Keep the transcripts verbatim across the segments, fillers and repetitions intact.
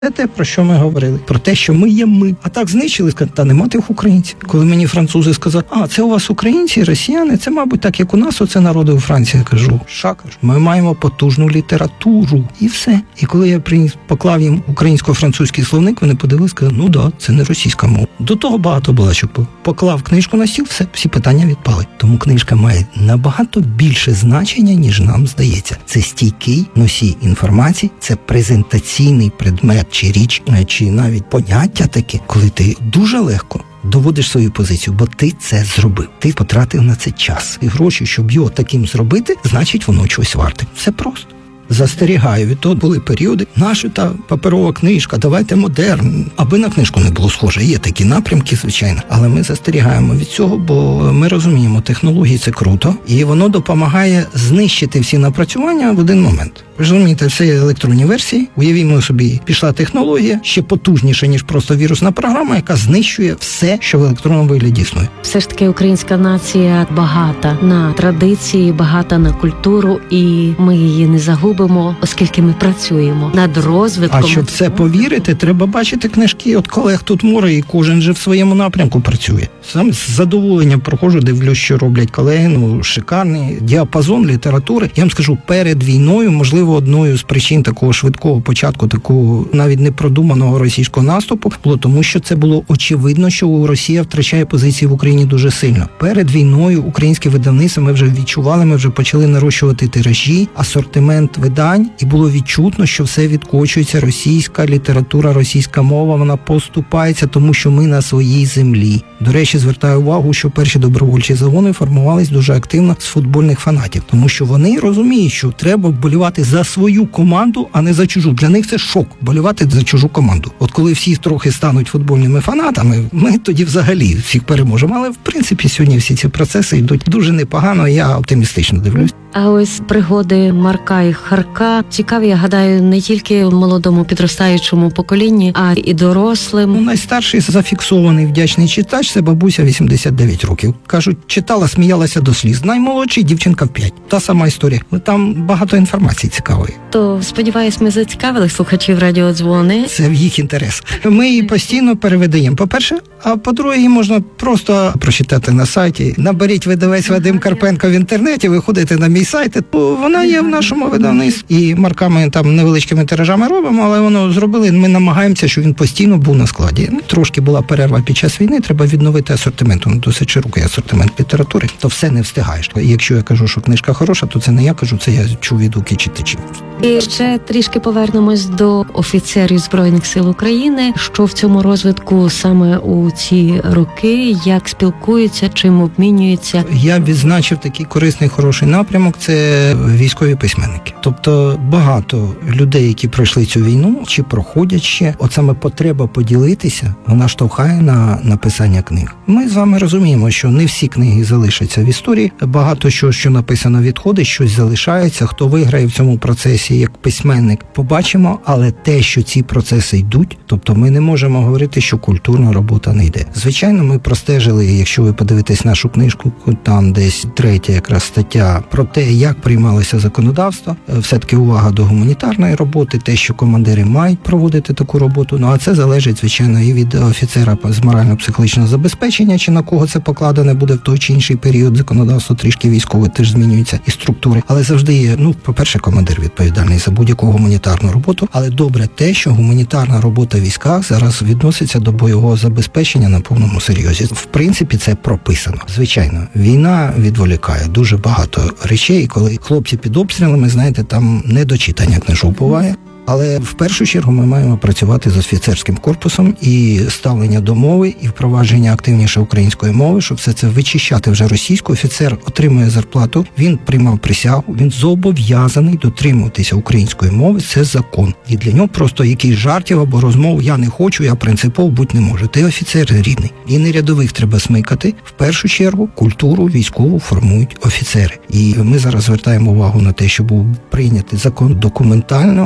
Це те, про що ми говорили. Про те, що ми є ми. А так знищили, сказали, та нема тих українців. Коли мені французи сказали, а, це у вас українці, росіяни, це, мабуть, так, як у нас, оце народи у Франції. Я кажу, ша, кажу, ми маємо потужну літературу. І все. І коли я приніс, поклав їм українсько-французький словник, вони подивилися, сказали, ну да, це не російська мова. До того багато балачок було. Поклав книжку на стіл, все, всі питання відпали. Тому книжка має набагато більше значення, ніж нам здається. Це стійкий носій інформації, це презентаційний предмет, чи річ, чи навіть поняття таке, коли ти дуже легко доводиш свою позицію, бо ти це зробив. Ти потратив на це час. І гроші, щоб його таким зробити, значить воно чогось варте. Все просто. Застерігаю від того, були періоди, наша та паперова книжка, давайте модерн. Аби на книжку не було схоже. Є такі напрямки, звичайно. Але ми застерігаємо від цього, бо ми розуміємо, технології – це круто. І воно допомагає знищити всі напрацювання в один момент. Ви ж розумієте, все є електронні версії. Уявімо собі, пішла технологія, ще потужніша, ніж просто вірусна програма, яка знищує все, що в електронному вигляді існує. Все ж таки українська нація багата на традиції, багата на культуру, і ми її не загубимо, оскільки ми працюємо над розвитком. А щоб в це повірити, треба бачити книжки. От колег тут море, і кожен же в своєму напрямку працює. Сам з задоволенням проходжу, дивлюсь, що роблять колеги. Ну, шикарний діапазон літератури. Я вам скажу, перед війною, можливо, одною з причин такого швидкого початку, такого навіть непродуманого російського наступу, було тому, що це було очевидно, що Росія втрачає позиції в Україні дуже сильно. Перед війною українське видавництво ми вже відчували, ми вже почали нарощувати тиражі, асортимент видань, і було відчутно, що все відкочується, російська література, російська мова, вона поступається, тому що ми на своїй землі. До речі, звертаю увагу, що перші добровольчі загони формувались дуже активно з футбольних фанатів, тому що вони розуміють, що треба вболівати за свою команду, а не за чужу. Для них це шок – вболівати за чужу команду. От коли всі трохи стануть футбольними фанатами, ми тоді взагалі всіх переможемо. Але, в принципі, сьогодні всі ці процеси йдуть дуже непогано, я оптимістично дивлюсь. А ось пригоди Марка і Харка цікаві, я гадаю, не тільки молодому підростаючому поколінні, а і дорослим. Ну, найстарший зафіксований вдячний читач – це бабуся вісімдесят дев'ять років. Кажуть, читала, сміялася до сліз. Наймолодший – дівчинка в п'ять. Та сама історія. Там багато інформації цікавої. То, сподіваюсь, ми зацікавили слухачів радіодзвони. Це в їх інтерес. Ми її постійно переведаємо, по-перше, а по-друге, її можна просто прочитати на сайті. Наберіть видавець Вадим Карпенко в інтернеті, виходите на мій сайт, вона є в нашому видавництві. І марками там невеличкими тиражами робимо, але воно зробили, ми намагаємося, щоб він постійно був на складі. Трошки була перерва під час війни, треба відновити асортимент, ну, досить широкий асортимент літератури, то все не встигаєш. Якщо я кажу, що книжка хороша, то це не я кажу, це я чув відгуки читачів. І ще трішки повернемось до офіцерів Збройних сил України. Що в цьому розвитку саме у ці роки, як спілкуються, чим обмінюються? Я відзначив такий корисний, хороший напрямок – це військові письменники. Тобто багато людей, які пройшли цю війну, чи проходять ще, от саме потреба поділитися, вона штовхає на написання книг. Ми з вами розуміємо, що не всі книги залишаться в історії. Багато що, що написано, відходить, щось залишається. Хто виграє в цьому процесі як письменник, побачимо, але те, що ці процеси йдуть, тобто ми не можемо говорити, що культурна робота не йде. Звичайно, ми простежили, якщо ви подивитесь нашу книжку, там десь третя якраз стаття про те, як приймалося законодавство, все-таки увага до гуманітарної роботи, те, що командири мають проводити таку роботу, ну а це залежить, звичайно, і від офіцера з морально-психологічного забезпечення, чи на кого це покладене буде в той чи інший період. Законодавство трішки військове теж змінюється, і структури. Але завжди є, ну, по-перше, командир відповідальний за будь-яку гуманітарну роботу, але добре те, що гуманітарна робота в військах зараз відноситься до бойового забезпечення на повному серйозі. В принципі, це прописано. Звичайно, війна відволікає дуже багато речей, коли хлопці під обстрілами, знаєте, там недочитання книжок буває. Але в першу чергу ми маємо працювати з офіцерським корпусом і ставлення до мови, і впровадження активніше української мови, щоб все це вичищати вже російську. Офіцер отримує зарплату, він приймав присягу, він зобов'язаний дотримуватися української мови, це закон. І для нього просто якісь жартів або розмов «я не хочу, я принципово бути не можу». Ти офіцер рідний. І не рядових треба смикати. В першу чергу культуру військову формують офіцери. І ми зараз звертаємо увагу на те, що був прийнятий закон документально оформлений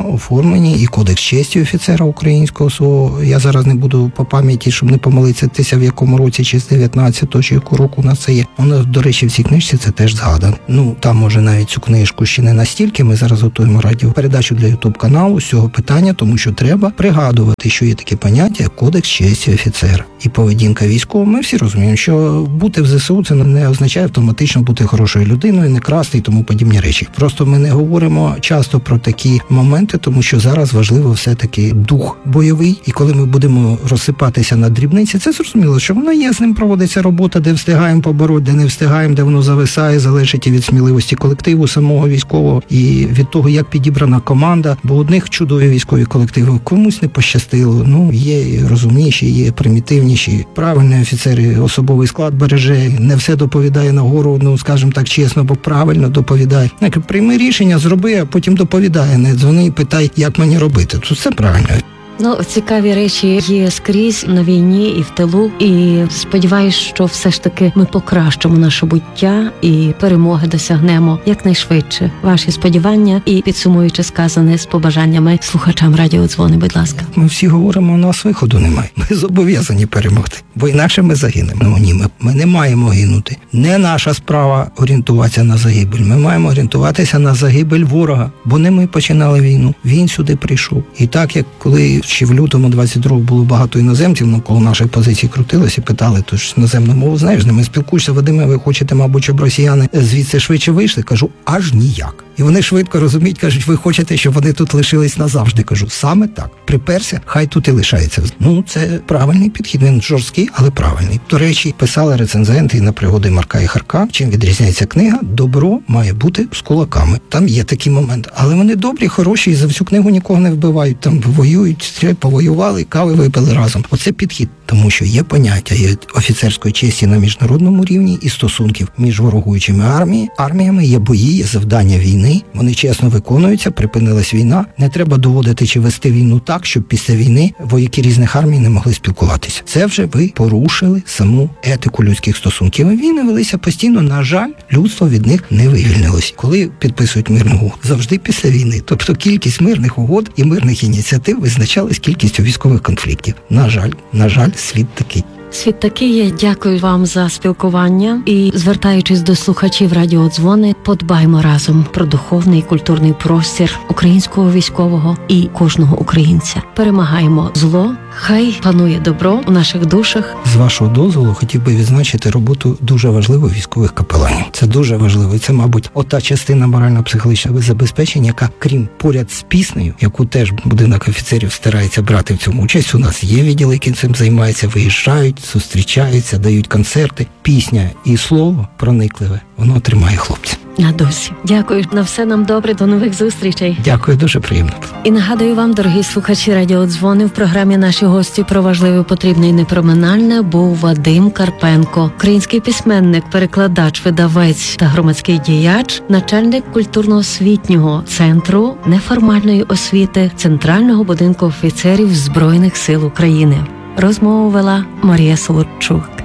оформлені, і кодекс честі офіцера українського свого. Я зараз не буду по пам'яті, щоб не помилитися, в якому році, чи з дев'ятнадцятого, чи якого року у нас це є. Воно, до речі, в цій книжці це теж згадано. Ну, там, може, навіть цю книжку ще не настільки. Ми зараз готуємо радіопередачу для ютуб-каналу з цього питання, тому що треба пригадувати, що є таке поняття, як кодекс честі офіцера. І поведінка військового. Ми всі розуміємо, що бути в ЗСУ це не означає автоматично бути хорошою людиною, не красти і тому подібні речі. Просто ми не говоримо часто про такі моменти, тому що зараз важливо все-таки дух бойовий. І коли ми будемо розсипатися на дрібниці, це зрозуміло, що воно є, з ним проводиться робота, де встигаємо побороти, де не встигаємо, де воно зависає, залежить і від сміливості колективу самого військового, і від того, як підібрана команда. Бо одних чудові військові колективи, комусь не пощастило. Ну, є розумніші, є примітивніші. Правильні офіцери особовий склад береже, не все доповідає нагору, ну, скажімо так чесно, бо правильно доповідає. Прийми рішення, зроби, а потім доповідає, не дзвони і питай, як мені робити. Тут все правильно. Ну, цікаві речі є скрізь на війні і в тилу, і сподіваюсь, що все ж таки ми покращимо наше буття і перемоги досягнемо якнайшвидше. Ваші сподівання і, підсумуючи сказане, з побажаннями слухачам радіодзвони, будь ласка. Ми всі говоримо, у нас виходу немає. Ми зобов'язані перемогти, бо інакше ми загинемо. Ну, ні, ми, ми не маємо гинути. Не наша справа орієнтуватися на загибель. Ми маємо орієнтуватися на загибель ворога, бо не ми починали війну. Він сюди прийшов. І так, як коли ще в лютому двадцять другого було багато іноземців, навколо нашої позиції крутилось і питали, то ж іноземну мову знаєш, з ними спілкуєшся, Вадиме, ви хочете, мабуть, щоб росіяни звідси швидше вийшли? Кажу, аж ніяк. І вони швидко розуміють, кажуть, ви хочете, щоб вони тут лишились назавжди. Кажу, саме так. Приперся, хай тут і лишається. Ну, це правильний підхід, він жорсткий, але правильний. До речі, писали рецензенти на пригоди Марка і Харка. Чим відрізняється книга? Добро має бути з кулаками. Там є такий момент. Але вони добрі, хороші, і за всю книгу нікого не вбивають. Там воюють, повоювали, кави випили разом. Оце підхід. Тому що є поняття є офіцерської честі на міжнародному рівні і стосунків між ворогуючими армії. арміями, є бої, є завдання війни. Вони чесно виконуються, припинилась війна. Не треба доводити чи вести війну так, щоб після війни вояки різних армій не могли спілкуватися. Це вже ви порушили саму етику людських стосунків. І війни велися постійно. На жаль, людство від них не вивільнилось. Коли підписують мирну угоду? Завжди після війни. Тобто кількість мирних угод і мирних ініціатив визначалась кількістю військових конфліктів. На жаль, на жаль, світ такий. Світ такий є. Дякую вам за спілкування. І, звертаючись до слухачів радіодзвони, подбаймо разом про духовний і культурний простір українського військового і кожного українця. Перемагаємо зло, хай панує добро у наших душах. З вашого дозволу хотів би відзначити роботу дуже важливу військових капеланів. Це дуже важливо. І це, мабуть, ота частина морально-психологічного забезпечення, яка, крім поряд з піснею, яку теж будинок офіцерів старається брати в цьому участь, у нас є відділи, які цим займаються, виїжджають, зустрічаються, дають концерти. Пісня і слово проникливе, воно тримає хлопців. На досі. Дякую. На все нам добре. До нових зустрічей. Дякую, дуже приємно. І нагадую вам, дорогі слухачі радіодзвони, в програмі наші гості про важливе, потрібне і непроминальне був Вадим Карпенко, український письменник, перекладач, видавець та громадський діяч, начальник культурно-освітнього центру неформальної освіти Центрального будинку офіцерів Збройних сил України. Розмову вела Марія Солодчук.